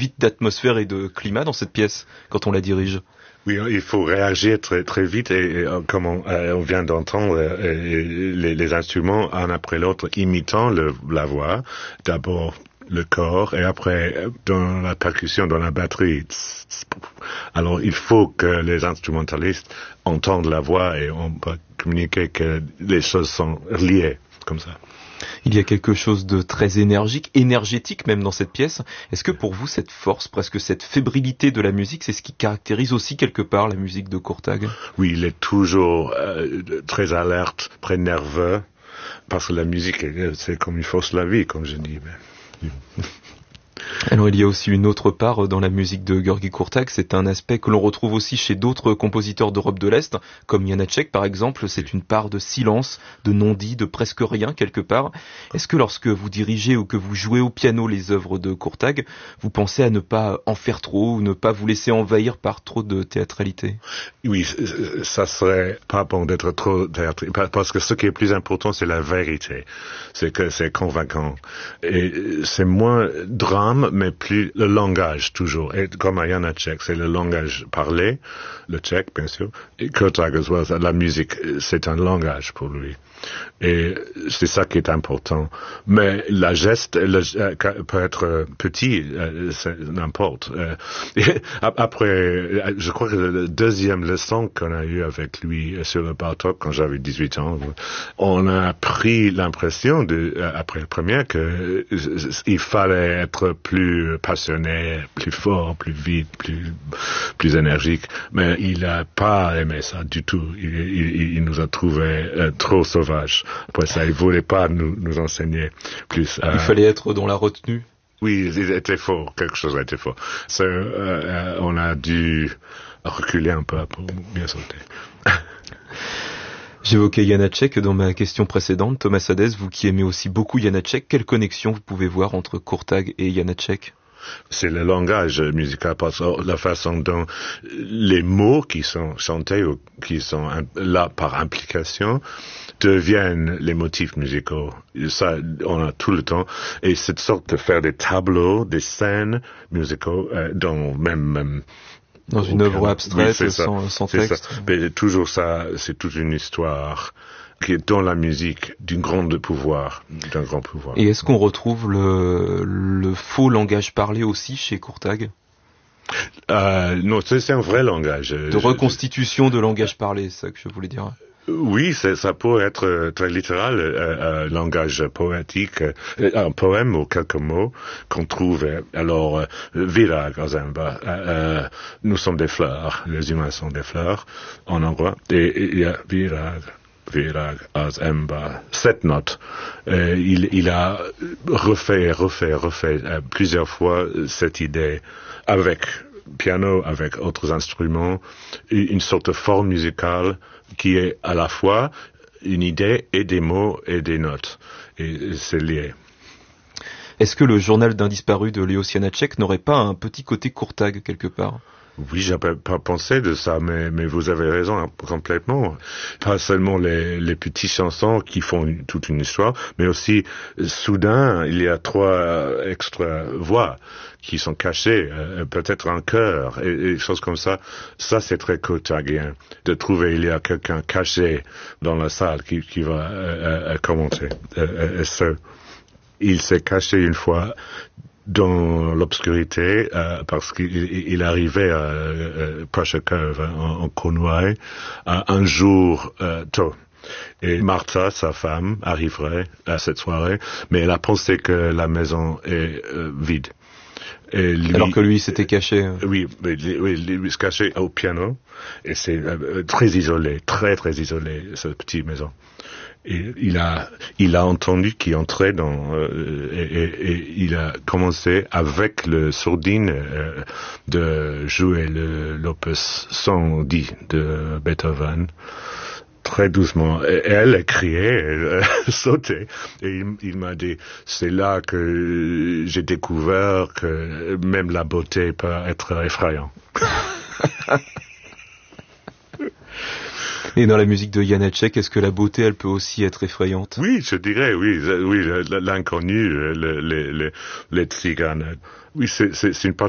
vite d'atmosphère et de climat dans cette pièce quand on la dirige. Oui, il faut réagir très très vite et comme on vient d'entendre les instruments un après l'autre imitant la voix. D'abord le corps et après dans la percussion, dans la batterie. Alors il faut que les instrumentalistes entendent la voix et on peut communiquer que les choses sont liées comme ça. Il y a quelque chose de très énergétique même dans cette pièce. Est-ce que pour vous, cette force, presque cette fébrilité de la musique, c'est ce qui caractérise aussi quelque part la musique de Courtag? Oui, il est toujours très alerte, très nerveux, parce que la musique, c'est comme une force de la vie, comme je dis. Alors il y a aussi une autre part dans la musique de György Kurtág, c'est un aspect que l'on retrouve aussi chez d'autres compositeurs d'Europe de l'Est, comme Janáček par exemple, c'est une part de silence, de non-dit, de presque rien quelque part. Est-ce que lorsque vous dirigez ou que vous jouez au piano les œuvres de Kurtág, vous pensez à ne pas en faire trop ou ne pas vous laisser envahir par trop de théâtralité? Oui, ça serait pas bon d'être trop théâtré, parce que ce qui est plus important, c'est la vérité, c'est que c'est convaincant. Et c'est moins drame, mais plus le langage toujours. Et comme à Janáček, c'est le langage parlé, le tchèque bien sûr, et Kurtág as well, la musique, c'est un langage pour lui. Et c'est ça qui est important. Mais la geste peut être petit, n'importe. Après, je crois que la deuxième leçon qu'on a eue avec lui sur le Bartók quand j'avais 18 ans, on a pris l'impression après la première que il fallait être plus passionné, plus fort, plus vite, plus énergique. Mais il a pas aimé ça du tout. Il nous a trouvé trop sauvages. Après ça, il voulait pas nous enseigner plus. Il fallait être dans la retenue. Oui, il était fort. Quelque chose était fort. On a dû reculer un peu pour bien sauter. J'évoquais Janáček dans ma question précédente. Thomas Hadès, vous qui aimez aussi beaucoup Janáček, quelle connexion vous pouvez voir entre Kurtág et Janáček? C'est le langage musical, parce que la façon dont les mots qui sont chantés ou qui sont là par implication deviennent les motifs musicaux. Ça, on a tout le temps. Et cette sorte de faire des tableaux, des scènes musicaux, dans dans une œuvre abstraite, oui, sans texte. Ça. Mais toujours ça, c'est toute une histoire qui est dans la musique d'un grand pouvoir. Et est-ce qu'on retrouve le faux langage parlé aussi chez Kurtág? Non, c'est un vrai langage. De reconstitution de langage parlé, c'est ça que je voulais dire. Oui, ça peut être très littéral, langage poétique, un poème ou quelques mots qu'on trouve. Alors, virag az ember, nous sommes des fleurs, les humains sont des fleurs en hongrois, et il y a virag az ember, 7 notes. Il a refait plusieurs fois cette idée avec piano, avec autres instruments, une sorte de forme musicale qui est à la fois une idée et des mots et des notes. Et c'est lié. Est-ce que le journal d'un disparu de Leos Janáček n'aurait pas un petit côté Kurtág quelque part? Oui, j'avais pas pensé de ça, mais vous avez raison, hein, complètement. Pas seulement les petites chansons qui font toute une histoire, mais aussi, soudain, il y a 3 extra voix qui sont cachées, peut-être un chœur, et choses comme ça. Ça, c'est très kurtagien, de trouver il y a quelqu'un caché dans la salle qui va commenter. Il s'est caché une fois dans l'obscurité, parce qu'il arrivait à Prachakov, en Cornouailles, un jour tôt. Et Martha, sa femme, arriverait à cette soirée, mais elle a pensé que la maison est vide. Et lui, alors que lui s'était caché. Oui, lui se cachait au piano, et c'est très isolé, très très isolé, cette petite maison. Et il a entendu qu'il entrait et il a commencé avec le sourdine de jouer l'opus 110 de Beethoven. Très doucement. Et elle criait, elle sautait. Et il m'a dit, c'est là que j'ai découvert que même la beauté peut être effrayante. Et dans la musique de Janáček, est-ce que la beauté, elle peut aussi être effrayante? Oui, je dirais, oui, l'inconnu, les tziganes. Oui, c'est une